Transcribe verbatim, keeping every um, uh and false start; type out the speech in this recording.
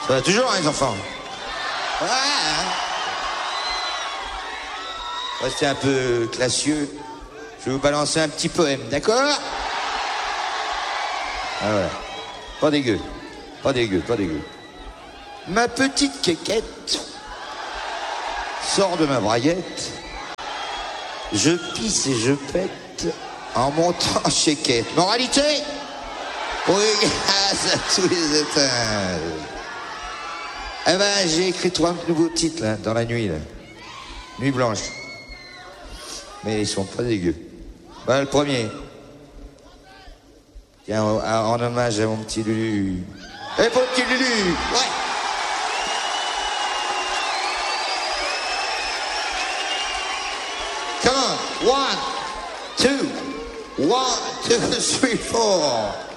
Ça va toujours, hein, les enfants. Ouais, hein. Restez un peu classieux. Je vais vous balancer un petit poème, d'accord? Ah ouais. Pas dégueu. Pas dégueu, pas dégueu. Ma petite quéquette sort de ma braguette. Je pisse et je pète en montant chez Quête. Moralité? Oui, grâce à tous les étages. Eh ben, j'ai écrit trois nouveaux titres, là, dans la nuit, là. Nuit blanche. Mais ils sont pas dégueux. Voilà le premier. Tiens, en, en hommage à mon petit Lulu. Eh, mon petit Lulu! Ouais! Come on! One, two, one, two, three, four.